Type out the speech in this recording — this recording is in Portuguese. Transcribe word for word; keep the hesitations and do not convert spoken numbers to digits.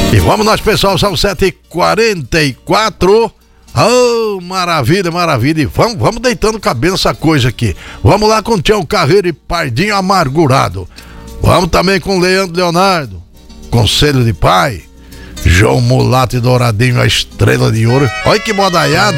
E vamos nós, pessoal, são sete e quarenta e quatro. Oh, maravilha, maravilha. E vamos, vamos deitando cabelo nessa coisa aqui. Vamos lá com o Tião Carreiro e Pardinho Amargurado. Vamos também com Leandro Leonardo, Conselho de Pai. João Mulato e Douradinho, a Estrela de Ouro. Olha que modaiada.